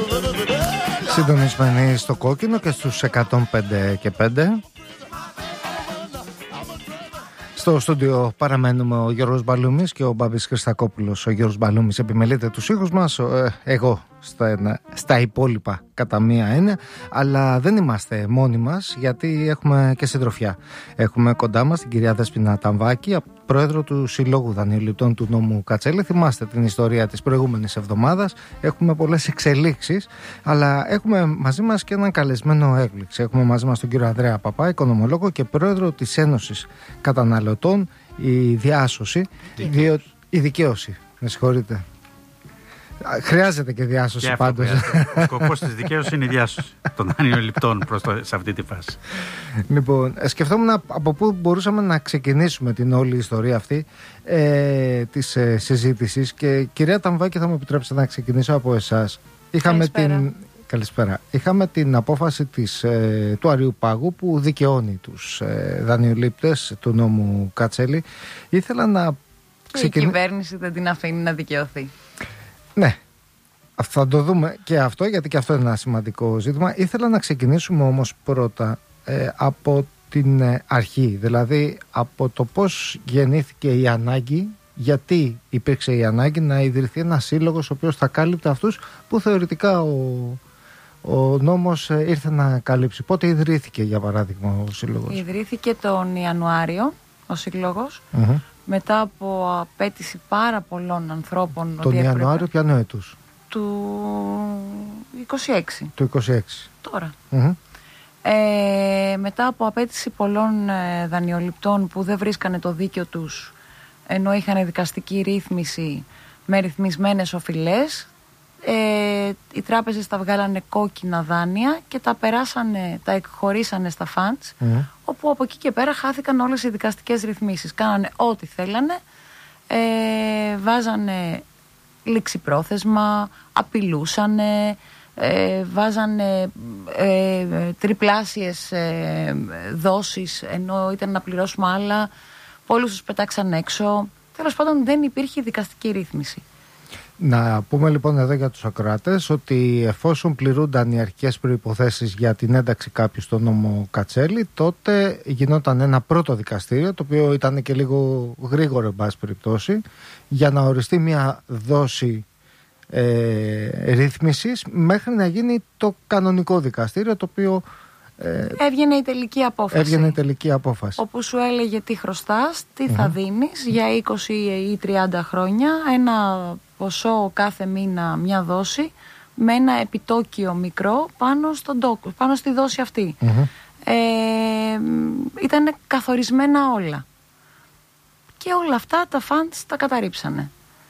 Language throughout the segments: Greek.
Συντονισμένοι στο κόκκινο και στους 105 και 5. Στο στούντιο παραμένουμε ο Γιώργος Μπαλούμης και ο Μπάμπης Χριστακόπουλος. Ο Γιώργος Μπαλούμης επιμελείται τους ήχους μας, εγώ στα υπόλοιπα κατά μία έννοια, αλλά δεν είμαστε μόνοι μας γιατί έχουμε και συντροφιά. Έχουμε κοντά μας την κυρία Δέσποινα Ταμβάκη, πρόεδρο του Συλλόγου Δανειοληπτών του νόμου Κατσέλη. Θυμάστε την ιστορία της προηγούμενης εβδομάδας. Έχουμε πολλές εξελίξεις, αλλά έχουμε μαζί μας και έναν καλεσμένο έκπληξη. Έχουμε μαζί μας τον κύριο Ανδρέα Παπά, οικονομολόγο και πρόεδρο της Ένωσης Καταναλωτών, η διάσωση, η δικαίωση. Με συγχωρείτε. Χρειάζεται και διάσωση πάντως. Ο σκοπός της δικαίωσης είναι η διάσωση των δανειοληπτών σε αυτή τη φάση. Λοιπόν, σκεφτόμουν από πού μπορούσαμε να ξεκινήσουμε την όλη ιστορία αυτή της συζήτησης και κυρία Ταμβάκη, θα μου επιτρέψετε να ξεκινήσω από εσάς. Καλησπέρα. Είχαμε την απόφαση του Αριουπάγου που δικαιώνει τους δανειολήπτες του νόμου Κατσέλη. Ήθελα να η κυβέρνηση δεν την αφήνει να δικαιωθεί. Ναι, θα το δούμε και αυτό, γιατί και αυτό είναι ένα σημαντικό ζήτημα. Ήθελα να ξεκινήσουμε όμως πρώτα από την αρχή, δηλαδή από το πώς γεννήθηκε η ανάγκη, γιατί υπήρξε η ανάγκη να ιδρυθεί ένας σύλλογος ο οποίος θα κάλυπτε αυτούς που θεωρητικά ο νόμος ήρθε να καλύψει. Πότε ιδρύθηκε, για παράδειγμα, ο σύλλογος? Ιδρύθηκε τον Ιανουάριο ο σύλλογος, μετά από απέτηση πάρα πολλών ανθρώπων. Τον Ιανουάριο ποιανού έτους? Του 26. Του 26. Τώρα. Μετά από απέτηση πολλών δανειοληπτών που δεν βρίσκανε το δίκιο τους, ενώ είχαν δικαστική ρύθμιση με ρυθμισμένες οφειλές, οι τράπεζες τα βγάλανε κόκκινα δάνεια και τα εκχωρήσανε στα funds, όπου από εκεί και πέρα χάθηκαν όλες οι δικαστικές ρυθμίσεις. Κάνανε ό,τι θέλανε, βάζανε ληξιπρόθεσμα, απειλούσανε, βάζανε τριπλάσιες δόσεις ενώ ήταν να πληρώσουμε άλλα, πολλούς τους πετάξαν έξω. Τέλος πάντων δεν υπήρχε δικαστική ρύθμιση. Να πούμε λοιπόν εδώ για τους ακροατές ότι εφόσον πληρούνταν οι αρχικές προϋποθέσεις για την ένταξη κάποιου στο νόμο Κατσέλη, τότε γινόταν ένα πρώτο δικαστήριο, το οποίο ήταν και λίγο γρήγορο εν πάση περιπτώσει, για να οριστεί μια δόση ρύθμισης μέχρι να γίνει το κανονικό δικαστήριο, το οποίο έβγαινε η τελική απόφαση. Όπου σου έλεγε τι χρωστάς, τι θα δίνεις για 20 ή 30 χρόνια, ένα ποσό κάθε μήνα, μια δόση, με ένα επιτόκιο μικρό πάνω στη δόση αυτή. Ήταν καθορισμένα όλα. Και όλα αυτά τα funds τα καταρρίψανε.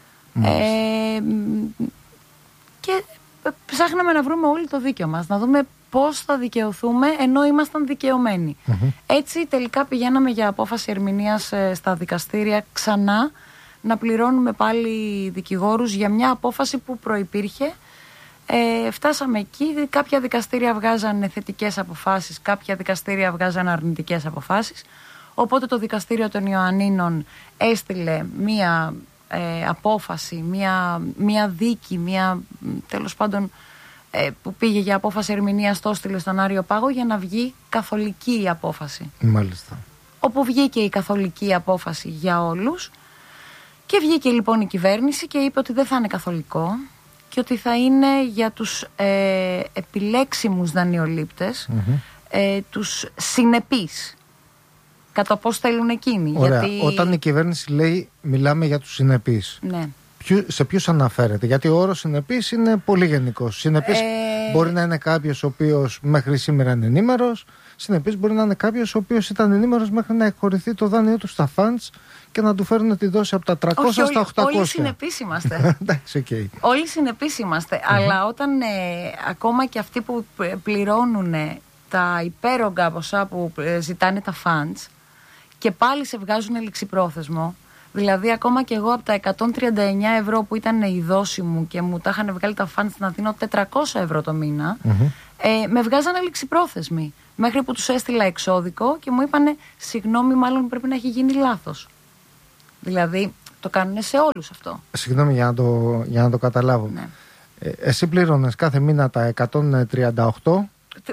Και ψάχναμε να βρούμε όλοι το δίκιο μας, να δούμε πώς θα δικαιωθούμε ενώ ήμασταν δικαιωμένοι. Έτσι τελικά πηγαίναμε για απόφαση ερμηνείας στα δικαστήρια ξανά, να πληρώνουμε πάλι δικηγόρους για μια απόφαση που προϋπήρχε. Φτάσαμε εκεί, κάποια δικαστήρια βγάζανε θετικές αποφάσεις, κάποια δικαστήρια βγάζανε αρνητικές αποφάσεις. Οπότε το δικαστήριο των Ιωαννίνων έστειλε μια απόφαση, μια δίκη, τέλος πάντων που πήγε για απόφαση ερμηνείας, το έστειλε στον Άριο Πάγο για να βγει καθολική η απόφαση. Μάλιστα. Όπου βγήκε η καθολική απόφαση για όλους και βγήκε λοιπόν η κυβέρνηση και είπε ότι δεν θα είναι καθολικό και ότι θα είναι για τους επιλέξιμους δανειολήπτες, τους συνεπείς, κατά πώς θέλουν εκείνοι. Ωραία. Όταν η κυβέρνηση λέει μιλάμε για τους συνεπείς, ναι, σε ποιους αναφέρεται? Γιατί ο όρος συνεπής είναι πολύ γενικός. Συνεπής μπορεί να είναι κάποιος ο οποίος μέχρι σήμερα είναι ενήμερος. Συνεπής μπορεί να είναι κάποιος ο οποίος ήταν ενήμερος μέχρι να εκχωρηθεί το δάνειο του στα funds και να του φέρουν τη δόση από τα 300 στα 800. Όλοι συνεπείς είμαστε. Εντάξει, okay. Όλοι συνεπείς είμαστε. Αλλά όταν ακόμα και αυτοί που πληρώνουν τα υπέρογκα ποσά που ζητάνε τα funds και πάλι σε βγάζουν ληξιπρόθεσμο, δηλαδή ακόμα και εγώ από τα 139 ευρώ που ήταν η δόση μου και μου τα είχαν βγάλει τα funds να δίνω 400 ευρώ το μήνα, με βγάζανε ληξιπρόθεσμοι. Μέχρι που τους έστειλα εξώδικο και μου είπανε συγγνώμη, μάλλον πρέπει να έχει γίνει λάθος. Δηλαδή το κάνουν σε όλους αυτό. Συγγνώμη για να το καταλάβω. Ναι. Εσύ πλήρωνες κάθε μήνα τα 138.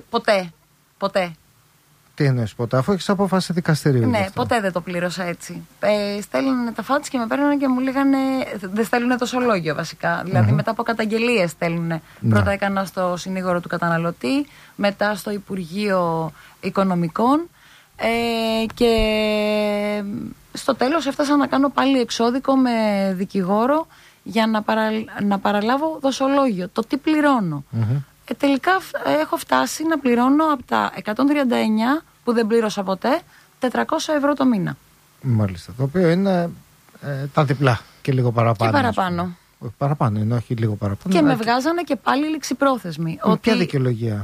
Ποτέ. Τι εννοείς ποτέ, αφού έχεις απόφαση δικαστηρίου? Ναι, ποτέ δεν το πλήρωσα έτσι. Στέλνανε τα φάτς και με παίρνανε και μου λέγανε. Δεν στέλνουνε το σολόγιο βασικά. Δηλαδή μετά από καταγγελίες στέλνουνε. Πρώτα έκανα στο συνήγορο του καταναλωτή, μετά στο Υπουργείο Οικονομικών και στο τέλος έφτασα να κάνω πάλι εξώδικο με δικηγόρο για να παραλάβω δοσολόγιο. Το τι πληρώνω. Τελικά έχω φτάσει να πληρώνω από τα 139 που δεν πλήρωσα ποτέ 400 ευρώ το μήνα. Μάλιστα. Το οποίο είναι τα διπλά και λίγο παραπάνω. Και παραπάνω. Παραπάνω είναι, όχι λίγο παραπάνω. Και με βγάζανε και πάλι ληξιπρόθεσμη. Με ποια δικαιολογία?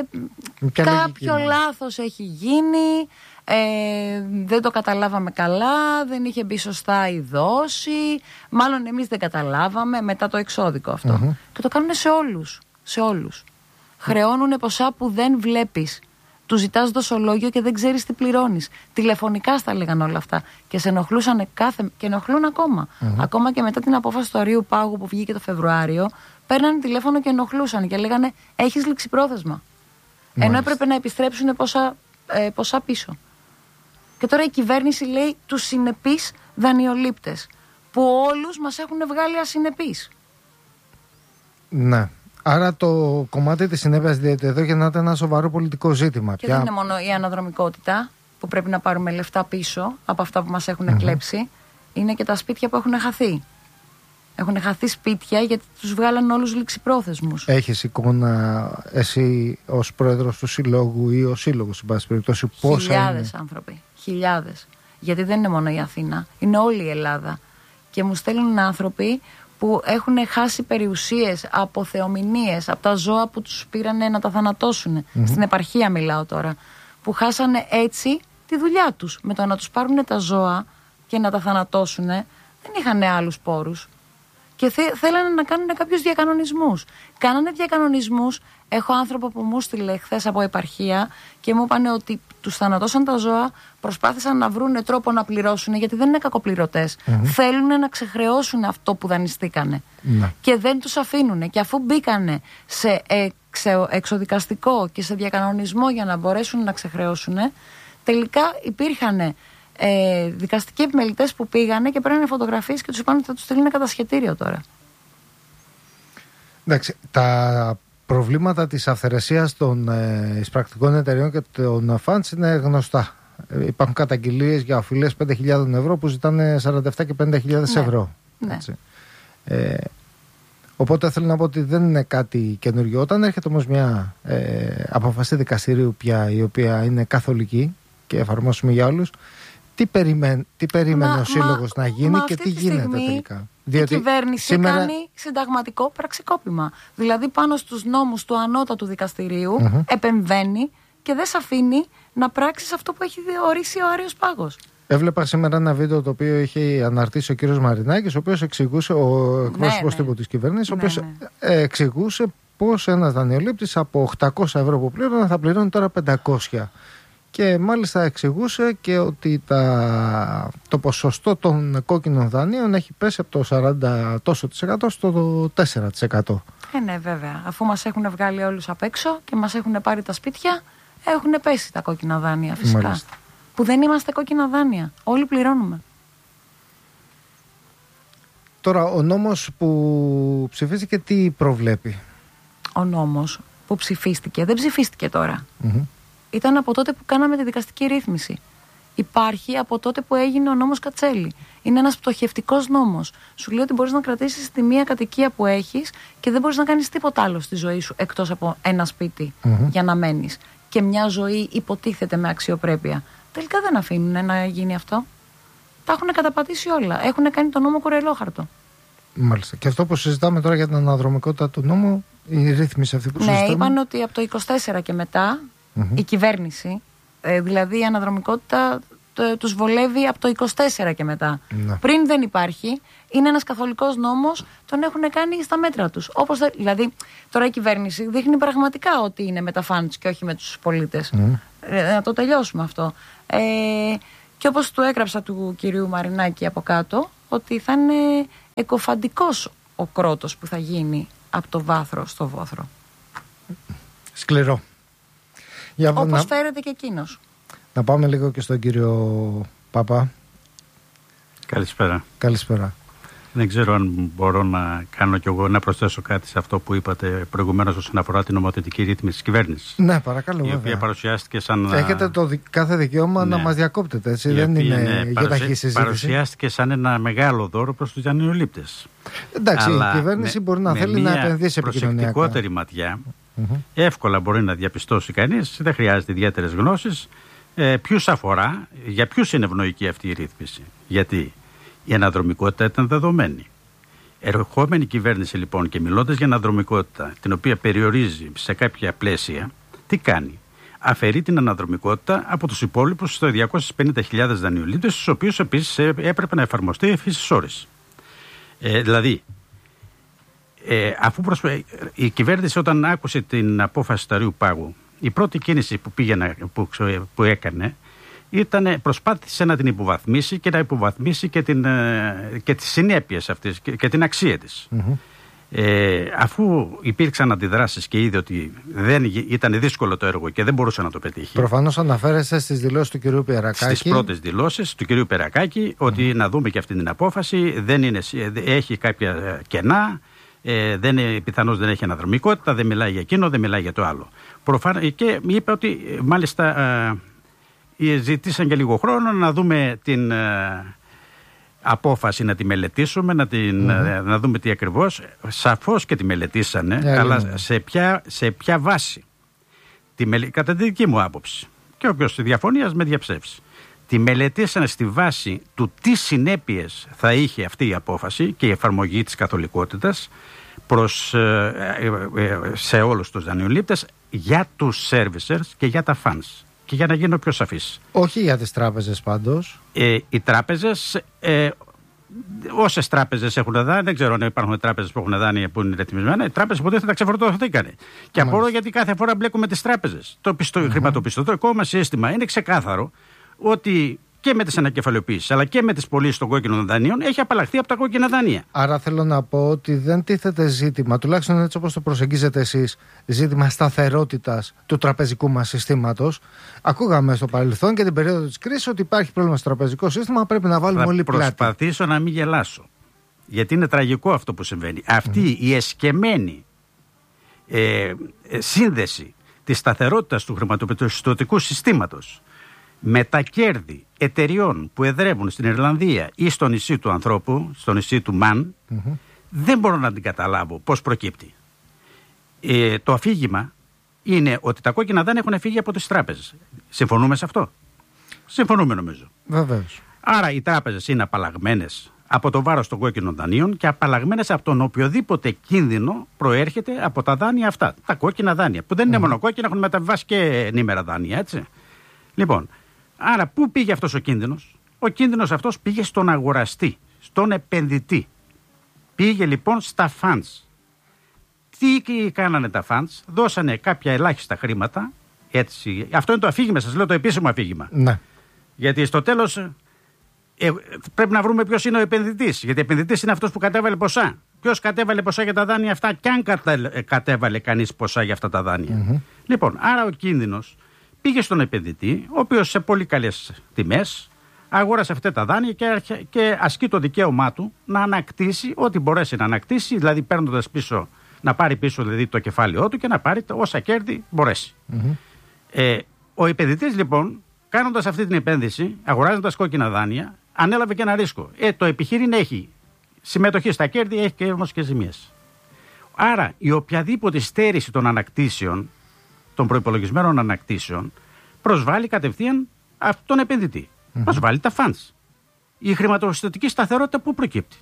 Κάποιο λάθος έχει γίνει, δεν το καταλάβαμε καλά, δεν είχε μπει σωστά η δόση, μάλλον εμείς δεν καταλάβαμε, μετά το εξώδικο αυτό. Και το κάνουν σε όλους. Χρεώνουνε ποσά που δεν βλέπεις. Του ζητάς δοσολόγιο και δεν ξέρεις τι πληρώνεις. Τηλεφωνικά στα λέγαν όλα αυτά. Και σε ενοχλούσαν και ενοχλούν ακόμα. Ακόμα και μετά την απόφαση του Αρείου Πάγου που βγήκε το Φεβρουάριο, παίρνανε τηλέφωνο και ενοχλούσαν και λέγανε έχεις ληξιπρόθεσμα. Ενώ έπρεπε να επιστρέψουν ποσά πίσω. Και τώρα η κυβέρνηση λέει τους συνεπείς δανειολήπτες, που όλους μας έχουν βγάλει ασυνεπείς. Ναι. Άρα το κομμάτι της συνέπειας διαιτητή εδώ γεννάται ένα σοβαρό πολιτικό ζήτημα. Και δεν είναι μόνο η αναδρομικότητα που πρέπει να πάρουμε λεφτά πίσω από αυτά που μας έχουν κλέψει. Είναι και τα σπίτια που έχουν χαθεί. Έχουν χαθεί σπίτια γιατί τους βγάλαν όλους ληξιπρόθεσμους. Έχεις εικόνα εσύ ως πρόεδρος του συλλόγου ή ως σύλλογος, εν πάση περιπτώσει, πόσα χιλιάδες άνθρωποι. Χιλιάδες. Γιατί δεν είναι μόνο η Αθήνα, είναι όλη η Ελλάδα. Και μου στέλνουν άνθρωποι που έχουν χάσει περιουσίες από θεομηνίες, από τα ζώα που τους πήρανε να τα θανατώσουν. Στην επαρχία μιλάω τώρα. Που χάσανε έτσι τη δουλειά τους. Με το να τους πάρουν τα ζώα και να τα θανατώσουν, δεν είχαν άλλους πόρους. Και θέλανε να κάνουν κάποιους διακανονισμούς. Κάνανε διακανονισμούς. Έχω άνθρωπο που μου στείλε χθες από επαρχία και μου είπανε ότι τους θανατώσαν τα ζώα, προσπάθησαν να βρουν τρόπο να πληρώσουν, γιατί δεν είναι κακοπληρωτές. Θέλουν να ξεχρεώσουν αυτό που δανειστήκανε. Και δεν τους αφήνουν. Και αφού μπήκανε σε εξοδικαστικό και σε διακανονισμό για να μπορέσουν να ξεχρεώσουν, τελικά υπήρχαν δικαστικοί επιμελητές που πήγανε και παίρνανε φωτογραφίες και τους είπαν ότι θα τους στείλουν κατασχετήριο τώρα. Εντάξει, τα προβλήματα της αυθαιρεσίας των εισπρακτικών εταιρεών και των φαντς είναι γνωστά. Υπάρχουν καταγγελίες για οφειλές 5.000 ευρώ που ζητάνε 47 και 50.000 ευρώ. Ναι. Οπότε θέλω να πω ότι δεν είναι κάτι καινούριο. Όταν έρχεται όμως μια απόφαση δικαστηρίου πια, η οποία είναι καθολική και εφαρμόσιμη για όλους, τι περίμενε ο σύλλογος να γίνει και τι γίνεται τελικά? Διότι η κυβέρνηση κάνει συνταγματικό πραξικόπημα. Δηλαδή πάνω στους νόμους του ανώτατου δικαστηρίου επεμβαίνει και δεν σε αφήνει να πράξεις αυτό που έχει ορίσει ο Άρειος Πάγος. Έβλεπα σήμερα ένα βίντεο το οποίο είχε αναρτήσει ο κύριος Μαρινάκης, ο οποίος εξηγούσε, ο εκπρόσωπος τύπου της κυβέρνησης, ο οποίος εξηγούσε πως ένας δανειολήπτης από 800 ευρώ που πλήρωνε θα πληρώνει τώρα 500. Και μάλιστα εξηγούσε και ότι το ποσοστό των κόκκινων δανείων έχει πέσει από το 40% στο 4%. Ναι, βέβαια. Αφού μας έχουν βγάλει όλους απ' έξω και μας έχουν πάρει τα σπίτια, έχουν πέσει τα κόκκινα δάνεια φυσικά. Μάλιστα. Που δεν είμαστε κόκκινα δάνεια. Όλοι πληρώνουμε. Τώρα, ο νόμος που ψηφίστηκε τι προβλέπει? Ο νόμος που ψηφίστηκε δεν ψηφίστηκε τώρα. Ήταν από τότε που κάναμε τη δικαστική ρύθμιση. Υπάρχει από τότε που έγινε ο νόμος Κατσέλη. Είναι ένας πτωχευτικός νόμος. Σου λέει ότι μπορείς να κρατήσεις τη μία κατοικία που έχεις και δεν μπορείς να κάνεις τίποτα άλλο στη ζωή σου εκτός από ένα σπίτι για να μένεις. Και μια ζωή υποτίθεται με αξιοπρέπεια. Τελικά δεν αφήνουν να γίνει αυτό. Τα έχουν καταπατήσει όλα. Έχουν κάνει τον νόμο κουρελόχαρτο. Μάλιστα. Και αυτό που συζητάμε τώρα για την αναδρομικότητα του νόμου, η ρύθμιση αυτή που συζητάμε. Ναι, είπαν ότι από το 24 και μετά η κυβέρνηση, δηλαδή η αναδρομικότητα τους βολεύει από το 24 και μετά. Πριν δεν υπάρχει, είναι ένας καθολικός νόμος, τον έχουν κάνει στα μέτρα τους. Δηλαδή, τώρα η κυβέρνηση δείχνει πραγματικά ότι είναι με τα φαντς και όχι με τους πολίτες. Να το τελειώσουμε αυτό. Και όπως του έγραψα του κυρίου Μαρινάκη από κάτω, ότι θα είναι εκοφαντικός ο κρότος που θα γίνει από το βάθρο στο βόθρο. Σκληρό. Όπως φέρεται και εκείνος. Να πάμε λίγο και στον κύριο Πάπα. Καλησπέρα. Καλησπέρα. Δεν ξέρω αν μπορώ να κάνω κι εγώ να προσθέσω κάτι σε αυτό που είπατε προηγουμένως όσον αφορά την νομοθετική ρύθμιση της κυβέρνησης. Ναι, παρακαλώ. Η οποία παρουσιάστηκε σαν. Έχετε κάθε δικαίωμα να μας διακόπτετε, έτσι. Δεν είναι γεταχή συζήτηση. Παρουσιάστηκε σαν ένα μεγάλο δώρο προς τους δανειολήπτες. Εντάξει, η κυβέρνηση μπορεί να θέλει να επενδύσει επικοινωνιακά. Με προσεκτικότερη ματιά, εύκολα μπορεί να διαπιστώσει κανείς, δεν χρειάζεται ιδιαίτερες γνώσεις, ποιους αφορά, για ποιους είναι ευνοϊκή αυτή η ρύθμιση. Γιατί η αναδρομικότητα ήταν δεδομένη. Ερχόμενη κυβέρνηση λοιπόν και μιλώντας για αναδρομικότητα, την οποία περιορίζει σε κάποια πλαίσια, τι κάνει? Αφαιρεί την αναδρομικότητα από τους υπόλοιπους στο 250.000 δανειολήπτες, στους οποίους επίσης έπρεπε να εφαρμοστεί ευθύς όρις. Δηλαδή, αφού η κυβέρνηση όταν άκουσε την απόφαση του Πάγου, η πρώτη κίνηση που έκανε προσπάθησε να την υποβαθμίσει και να υποβαθμίσει και τις συνέπειες αυτής και την αξία της. Αφού υπήρξαν αντιδράσεις και είδε ότι ήταν δύσκολο το έργο και δεν μπορούσε να το πετύχει. Προφανώς αναφέρεστε στις δηλώσεις του κυρίου Περακάκη. Στις πρώτες δηλώσεις του κυρίου Περακάκη, ότι να δούμε και αυτή την απόφαση, έχει κάποια κενά, πιθανώς δεν έχει αναδρομικότητα, δεν μιλάει για εκείνο, δεν μιλάει για το άλλο. Και είπε ότι μάλιστα ζητήσαν και λίγο χρόνο να δούμε την απόφαση, να τη μελετήσουμε, να δούμε τι ακριβώς. Σαφώς και τη μελετήσανε, αλλά σε ποια βάση? Κατά τη δική μου άποψη. Και όποιος διαφωνίας με διαψεύσει. Τη μελετήσανε στη βάση του τι συνέπειες θα είχε αυτή η απόφαση και η εφαρμογή της καθολικότητας σε όλους τους δανειολήπτες, για τους servicers και για τα funds. Και για να γίνω πιο σαφής. Όχι για τις τράπεζες πάντως. Οι τράπεζες, όσες τράπεζες έχουν δάνεια, δεν ξέρω αν υπάρχουν τράπεζες που έχουν δάνεια που είναι ρυθμισμένα. Οι τράπεζες ποτέ θα τα ξεφορτωθήκανε. Και απορώ γιατί κάθε φορά μπλέκουμε τις τράπεζες. Το χρηματοπιστωτικό μας σύστημα είναι ξεκάθαρο ότι και με τις ανακεφαλαιοποίησεις αλλά και με τις πωλήσεις των κόκκινων δανείων έχει απαλλαχθεί από τα κόκκινα δάνεια. Άρα θέλω να πω ότι δεν τίθεται ζήτημα, τουλάχιστον έτσι όπως το προσεγγίζετε εσείς, ζήτημα σταθερότητας του τραπεζικού μας συστήματος. Ακούγαμε στο παρελθόν και την περίοδο της κρίσης ότι υπάρχει πρόβλημα στο τραπεζικό σύστημα, πρέπει να βάλουμε όλοι πλάτη. Θα προσπαθήσω να μην γελάσω, γιατί είναι τραγικό αυτό που συμβαίνει. Αυτή η εσκεμμένη σύνδεση της σταθερότητας του χρηματοπιστωτικού συστήματος με τα κέρδη εταιριών που εδρεύουν στην Ιρλανδία ή στο νησί του ανθρώπου, στο νησί του Μαν, δεν μπορώ να την καταλάβω πώς προκύπτει. Το αφήγημα είναι ότι τα κόκκινα δάνεια έχουν φύγει από τις τράπεζες. Συμφωνούμε σε αυτό? Συμφωνούμε νομίζω. Βεβαίως. Άρα οι τράπεζες είναι απαλλαγμένες από το βάρος των κόκκινων δανείων και απαλλαγμένες από τον οποιοδήποτε κίνδυνο προέρχεται από τα δάνεια αυτά. Τα κόκκινα δάνεια, που δεν είναι μόνο κόκκινα, έχουν μεταβιβάσει και ενήμερα δάνεια, έτσι. Λοιπόν, άρα πού πήγε αυτός ο κίνδυνος? Ο κίνδυνος αυτός πήγε στον αγοραστή, στον επενδυτή. Πήγε λοιπόν στα funds. Τι κάνανε τα funds? Δώσανε κάποια ελάχιστα χρήματα. Έτσι. Αυτό είναι το αφήγημα, σας λέω, το επίσημο αφήγημα. Ναι. Γιατί στο τέλος πρέπει να βρούμε ποιος είναι ο επενδυτής. Γιατί ο επενδυτής είναι αυτός που κατέβαλε ποσά. Ποιος κατέβαλε ποσά για τα δάνεια αυτά, κι αν κατέβαλε κανείς ποσά για αυτά τα δάνεια. Λοιπόν, άρα ο κίνδυνος πήγε στον επενδυτή, ο οποίος σε πολύ καλές τιμές αγόρασε αυτά τα δάνεια και ασκεί το δικαίωμά του να ανακτήσει ό,τι μπορέσει να ανακτήσει, δηλαδή παίρνοντας πίσω, να πάρει πίσω δηλαδή το κεφάλαιό του και να πάρει όσα κέρδη μπορέσει. Ο επενδυτής λοιπόν, κάνοντας αυτή την επένδυση, αγοράζοντας κόκκινα δάνεια, ανέλαβε και ένα ρίσκο. Το επιχείρημα έχει συμμετοχή στα κέρδη, έχει και όμως και ζημίες. Άρα η οποιαδήποτε στέρηση των ανακτήσεων, των προϋπολογισμένων ανακτήσεων, προσβάλλει κατευθείαν τον επενδυτή. Προσβάλλει τα funds. Η χρηματοπιστωτική σταθερότητα πού προκύπτει?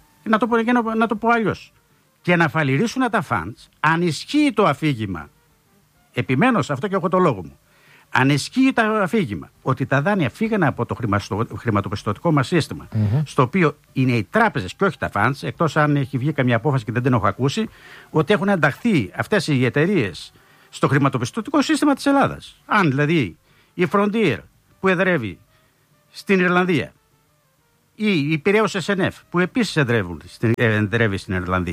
Να το πω αλλιώς. Και να φαλιρίσουν τα funds, αν ισχύει το αφήγημα, επιμένω σε αυτό και έχω το λόγο μου, αν ισχύει το αφήγημα ότι τα δάνεια φύγανε από το χρηματοπιστωτικό μας σύστημα, στο οποίο είναι οι τράπεζες και όχι τα funds, εκτός αν έχει βγει καμία απόφαση και δεν την έχω ακούσει, ότι έχουν ενταχθεί αυτές οι εταιρείες στο χρηματοπιστωτικό σύστημα της Ελλάδας. Αν δηλαδή η Frontier που εδρεύει στην Ιρλανδία ή η Πειραιώς SNF που επίσης εδρεύει στην Ιρλανδία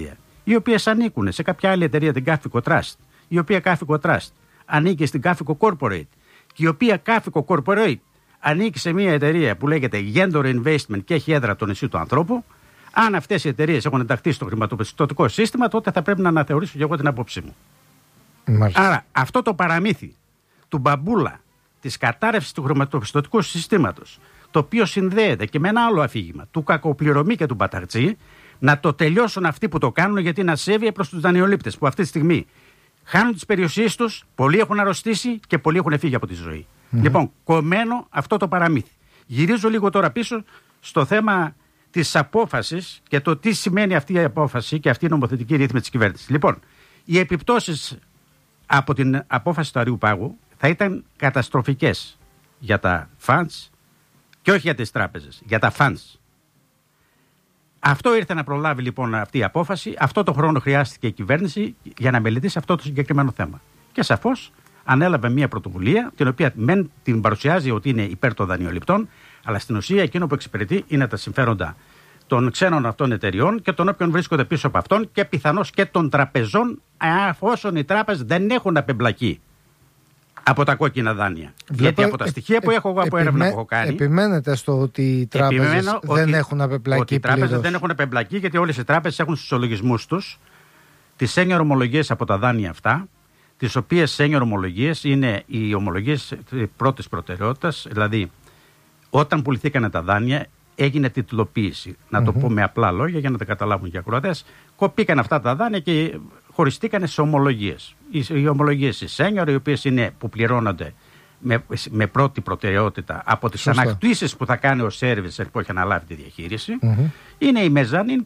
οι οποίες ανήκουν σε κάποια άλλη εταιρεία, την Cafico Trust, η οποία Cafico Trust ανήκει στην Cafico Corporate και η οποία Cafico Corporate ανήκει σε μια εταιρεία που λέγεται Gendor Investment και έχει έδρα το νησί του ανθρώπου. Αν αυτές οι εταιρείες έχουν ενταχθεί στο χρηματοπιστωτικό σύστημα, τότε θα πρέπει να αναθεωρήσω και εγώ την άποψή μου. Μάλιστα. Άρα αυτό το παραμύθι του μπαμπούλα της κατάρρευσης του χρηματοπιστωτικού συστήματος, το οποίο συνδέεται και με ένα άλλο αφήγημα του κακοπληρωμή και του μπαταρτζή, να το τελειώσουν αυτοί που το κάνουν, γιατί είναι ασέβεια προς τους δανειολήπτες που αυτή τη στιγμή χάνουν τις περιουσίες τους, πολλοί έχουν αρρωστήσει και πολλοί έχουν φύγει από τη ζωή. Λοιπόν, κομμένο αυτό το παραμύθι. Γυρίζω λίγο τώρα πίσω στο θέμα της απόφασης και το τι σημαίνει αυτή η απόφαση και αυτή η νομοθετική ρύθμιση της κυβέρνησης. Λοιπόν, οι επιπτώσεις από την απόφαση του Αριού Πάγου θα ήταν καταστροφικές για τα funds και όχι για τις τράπεζες, για τα funds. Αυτό ήρθε να προλάβει λοιπόν αυτή η απόφαση. Αυτό το χρόνο χρειάστηκε η κυβέρνηση για να μελετήσει αυτό το συγκεκριμένο θέμα. Και σαφώς ανέλαβε μια πρωτοβουλία, την οποία μεν την παρουσιάζει ότι είναι υπέρ των δανειοληπτών, αλλά στην ουσία εκείνο που εξυπηρετεί είναι τα συμφέροντα των ξένων αυτών εταιριών και των όποιων βρίσκονται πίσω από αυτόν και πιθανώς και των τραπεζών, εφόσον οι τράπεζες δεν έχουν απεμπλακεί από τα κόκκινα δάνεια. Γιατί από τα στοιχεία που έχω εγώ από έρευνα που έχω κάνει. Επιμένετε στο ότι οι τράπεζες δεν έχουν απεμπλακεί. Ότι οι τράπεζες δεν έχουν απεμπλακεί, γιατί όλες οι τράπεζες έχουν στους ισολογισμούς τους τις έννοια ομολογίες από τα δάνεια αυτά, τις οποίες έννοια ομολογίες είναι οι ομολογίες πρώτης προτεραιότητας, δηλαδή όταν πουληθήκανε τα δάνεια έγινε τιτλοποίηση. Να το πω με απλά λόγια για να τα καταλάβουν και οι ακροατές. Κοπήκαν αυτά τα δάνεια και χωριστήκανε σε ομολογίες. Οι ομολογίες οι senior, οι οποίες είναι που πληρώνονται με πρώτη προτεραιότητα από τις ανακτήσεις που θα κάνει ο servicer που έχει αναλάβει τη διαχείριση, είναι η mezzanine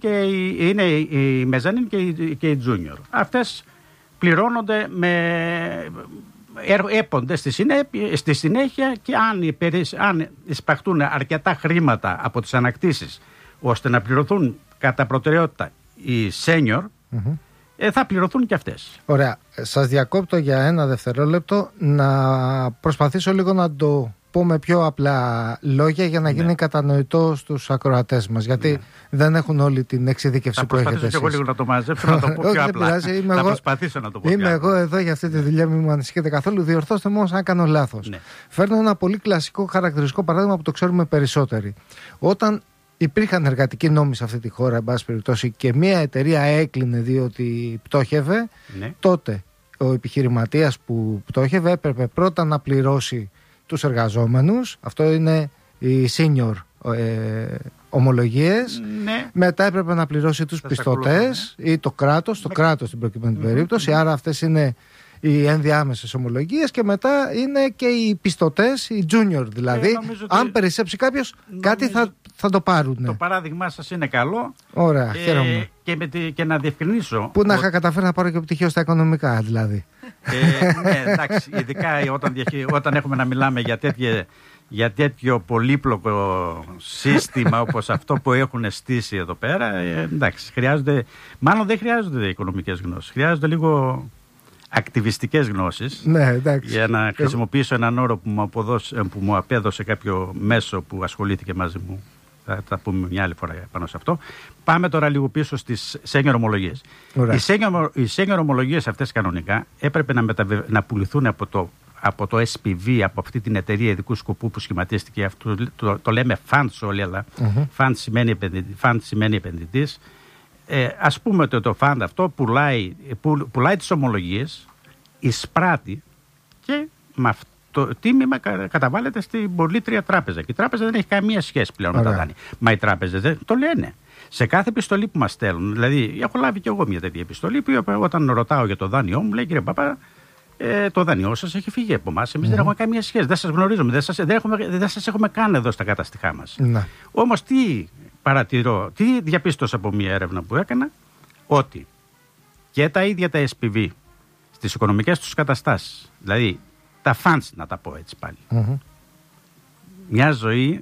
και η junior. Αυτές πληρώνονται έπονται στη συνέχεια και αν εισπαχτούν αρκετά χρήματα από τις ανακτήσεις ώστε να πληρωθούν κατά προτεραιότητα οι senior, θα πληρωθούν και αυτές. Ωραία. Σας διακόπτω για ένα δευτερόλεπτο να προσπαθήσω λίγο να το πω με πιο απλά λόγια για να γίνει κατανοητό στους ακροατές μας, γιατί δεν έχουν όλη την εξειδίκευση που έχετε εσείς. Θα προσπαθήσω και εγώ λίγο να το μαζέψω, να το πω πιο απλά. Θα προσπαθήσω να το πω πιο απλά. Είμαι εγώ εδώ για αυτή τη δουλειά, μην μου ανησυχείτε καθόλου. Διορθώστε μου αν κάνω λάθος. Φέρνω ένα πολύ κλασικό χαρακτηριστικό παράδειγμα που το ξέρουμε περισσότεροι. Όταν υπήρχαν εργατικοί νόμοι σε αυτή τη χώρα, εν πάση περιπτώσει, και μια εταιρεία έκλεινε διότι πτώχευε, τότε ο επιχειρηματίας που πτώχευε έπρεπε πρώτα να πληρώσει τους εργαζόμενους, αυτό είναι οι senior ομολογίες, μετά έπρεπε να πληρώσει τους πιστωτές ή το κράτος στην προκειμένη περίπτωση, άρα αυτές είναι οι ενδιάμεσες ομολογίες και μετά είναι και οι πιστωτές, οι junior δηλαδή, αν περισσέψει κάποιος κάτι θα το πάρουν. Το παράδειγμά σας είναι καλό. Ωραία, χαίρομαι. Και να διευκρινίσω. Πού να είχα καταφέρει να πάρω και πτυχίο στα οικονομικά δηλαδή. Ναι, εντάξει, ειδικά όταν έχουμε να μιλάμε για τέτοιο πολύπλοκο σύστημα όπως αυτό που έχουν στήσει εδώ πέρα, εντάξει, μάλλον δεν χρειάζονται οικονομικές γνώσεις, χρειάζονται λίγο ακτιβιστικές γνώσεις, για να χρησιμοποιήσω έναν όρο που μου απέδωσε κάποιο μέσο που ασχολήθηκε μαζί μου. Θα τα πούμε μια άλλη φορά πάνω σε αυτό. Πάμε τώρα λίγο πίσω στις senior ομολογίες. Οι senior ομολογίες αυτές κανονικά έπρεπε να πουληθούν από το SPV, από αυτή την εταιρεία ειδικού σκοπού που σχηματίστηκε. Αυτό το λέμε funds όλοι, αλλά fund σημαίνει επενδυτής. Ας πούμε ότι το fund αυτό πουλάει τις ομολογίες, εισπράττει και με αυτό το τίμημα καταβάλλεται στην πολίτρια τράπεζα. Και η τράπεζα δεν έχει καμία σχέση πλέον με τα δάνεια. Μα οι τράπεζες δεν το λένε. Σε κάθε επιστολή που μας στέλνουν, δηλαδή, έχω λάβει και εγώ μια τέτοια επιστολή που όταν ρωτάω για το δάνειό μου, λέει κύριε Παπά, το δάνειό σας έχει φύγει από εμάς. Εμείς δεν έχουμε καμία σχέση. Δεν σας γνωρίζουμε. Δεν σας έχουμε καν εδώ στα καταστοιχά μας. Όμως τι παρατηρώ, τι διαπίστωσα από μια έρευνα που έκανα, ότι και τα ίδια τα SPV στις οικονομικές τους καταστάσεις, δηλαδή τα funds, να τα πω έτσι πάλι, μια ζωή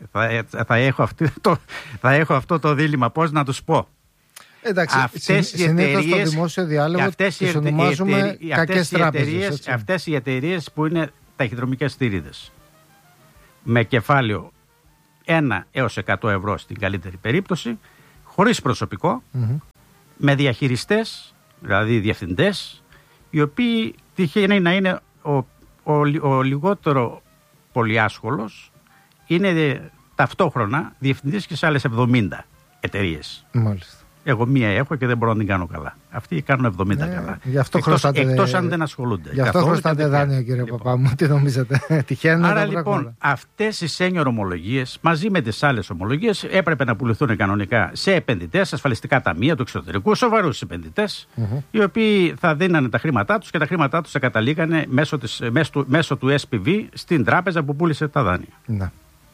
θα έχω αυτό το δίλημμα, πώς να τους πω. Εντάξει, συνήθως στο δημόσιο διάλογο τις ονομάζουμε κακές τράπεζες. Αυτές οι εταιρείες που είναι ταχυδρομικές θηρίδες με κεφάλαιο 1 έως 100 ευρώ στην καλύτερη περίπτωση, χωρίς προσωπικό, με διαχειριστές, δηλαδή διευθυντές, οι οποίοι τυχαίνει να είναι ο λιγότερο πολυάσχολος, είναι ταυτόχρονα διευθυντής και σε άλλες 70 εταιρείες. Μάλιστα. Εγώ μία έχω και δεν μπορώ να την κάνω καλά. Αυτοί κάνουν 70 καλά. Εκτός αν δεν ασχολούνται. Γι' αυτό χρωστάτε δάνειο, κύριε Παπάμου. Τι νομίζετε? Τυχαίνουν. Άρα λοιπόν αυτές οι senior ομολογίες μαζί με τις άλλες ομολογίες έπρεπε να πουληθούν κανονικά σε επενδυτές, ασφαλιστικά ταμεία του εξωτερικού, σοβαρούς επενδυτές, οι οποίοι θα δίνανε τα χρήματά τους και τα χρήματά τους θα καταλήγανε μέσω του SPV στην τράπεζα που πούλησε τα δάνεια.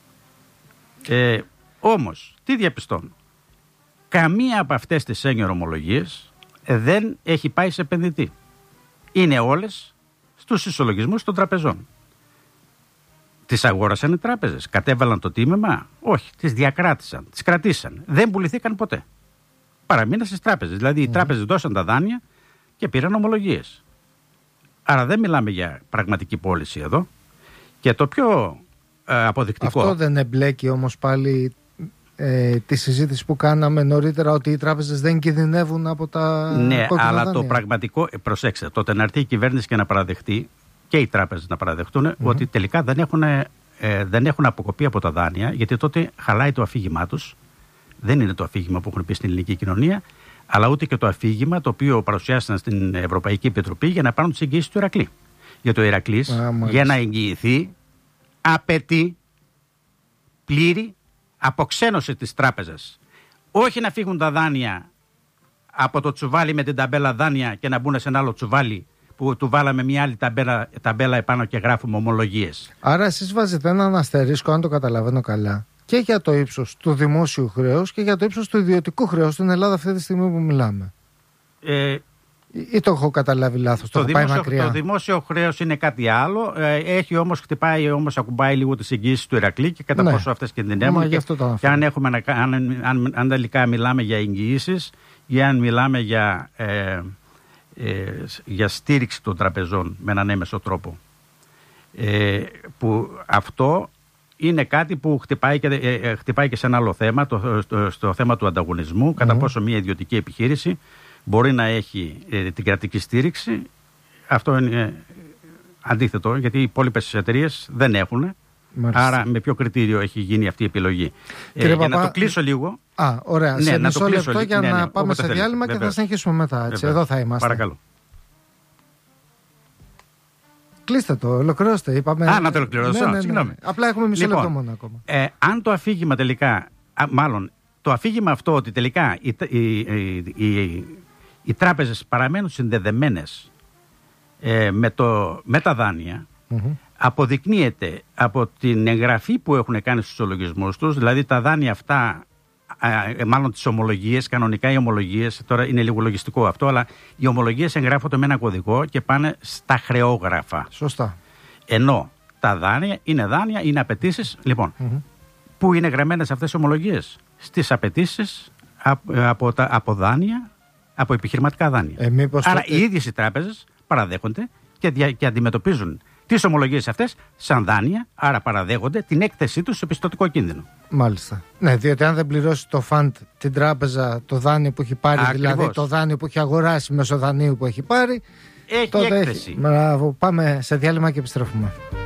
Όμως, τι διαπιστώνω? Καμία από αυτές τις senior ομολογίες δεν έχει πάει σε επενδυτή. Είναι όλες στους ισολογισμούς των τραπεζών. Τις αγόρασαν οι τράπεζες, κατέβαλαν το τίμημα? Όχι, τις διακράτησαν, τις κρατήσαν. Δεν πουληθήκαν ποτέ. Παραμείναν στις τράπεζες. Δηλαδή οι τράπεζες δώσαν τα δάνεια και πήραν ομολογίες. Άρα δεν μιλάμε για πραγματική πώληση εδώ. Και το πιο αποδεικτικό... Αυτό δεν εμπλέκει όμως πάλι τη συζήτηση που κάναμε νωρίτερα, ότι οι τράπεζες δεν κινδυνεύουν από τα αλλά δάνεια. Το πραγματικό, προσέξτε, τότε να έρθει η κυβέρνηση και να παραδεχτεί, και οι τράπεζες να παραδεχτούν, ότι τελικά δεν έχουν αποκοπεί από τα δάνεια, γιατί τότε χαλάει το αφήγημά τους. Δεν είναι το αφήγημα που έχουν πει στην ελληνική κοινωνία, αλλά ούτε και το αφήγημα το οποίο παρουσιάσαν στην Ευρωπαϊκή Επιτροπή για να πάρουν τις εγγυήσεις του Ηρακλή. Για το Ηρακλής, για να εγγυηθεί, απαιτεί πλήρη αποξένωση της τράπεζας. Όχι να φύγουν τα δάνεια από το τσουβάλι με την ταμπέλα δάνεια και να μπουν σε ένα άλλο τσουβάλι που του βάλαμε μια άλλη ταμπέλα επάνω και γράφουμε ομολογίες. Άρα εσείς βάζετε έναν αστερίσκο, αν το καταλαβαίνω καλά, και για το ύψος του δημόσιου χρέους και για το ύψος του ιδιωτικού χρέους στην Ελλάδα αυτή τη στιγμή που μιλάμε. Ή το έχω καταλάβει λάθος, το πάει μακριά? Το δημόσιο χρέος είναι κάτι άλλο. Έχει όμως, ακουμπάει λίγο τις εγγύησεις του Ηρακλή και κατά πόσο αυτές κινδυνεύουν. Και αν τελικά μιλάμε για εγγυήσεις ή αν μιλάμε για στήριξη των τραπεζών με έναν έμεσο τρόπο. Που αυτό είναι κάτι που χτυπάει και σε ένα άλλο θέμα, στο θέμα του ανταγωνισμού, κατά πόσο μια ιδιωτική επιχείρηση μπορεί να έχει την κρατική στήριξη. Αυτό είναι αντίθετο, γιατί οι υπόλοιπες εταιρείες δεν έχουν. Μάλιστα. Άρα με ποιο κριτήριο έχει γίνει αυτή η επιλογή? Για να το κλείσω λίγο. Ωραία. Σε μισό λεπτό για να πάμε σε διάλειμμα και θα συνεχίσουμε μετά. Εδώ θα είμαστε. Παρακαλώ. Κλείστε το, ολοκληρώστε. Είπαμε... να το ολοκληρώσω. Συγγνώμη. Απλά έχουμε μισό λεπτό μόνο ακόμα. Αν το αφήγημα τελικά, το αφήγημα αυτό ότι τελικά οι τράπεζες παραμένουν συνδεδεμένες με τα δάνεια, αποδεικνύεται από την εγγραφή που έχουν κάνει στους ισολογισμούς τους, δηλαδή τα δάνεια αυτά, μάλλον τις ομολογίες, κανονικά οι ομολογίες, τώρα είναι λίγο λογιστικό αυτό, αλλά οι ομολογίες εγγράφονται με ένα κωδικό και πάνε στα χρεόγραφα. Σωστά. Ενώ τα δάνεια, είναι απαιτήσεις. Λοιπόν, πού είναι γραμμένες αυτές οι ομολογίες? Στις απαιτήσεις από δάνεια, από επιχειρηματικά δάνεια. Άρα οι ίδιες οι τράπεζες παραδέχονται και αντιμετωπίζουν τις ομολογίες αυτές σαν δάνεια, άρα παραδέχονται την έκθεσή τους σε πιστωτικό κίνδυνο. Μάλιστα. Ναι, διότι αν δεν πληρώσει το φαντ την τράπεζα το δάνειο που έχει πάρει, ακριβώς, δηλαδή το δάνειο που έχει αγοράσει μέσω δανείου που έχει πάρει, έχει έκθεση. Πάμε σε διάλειμμα και επιστρέφουμε.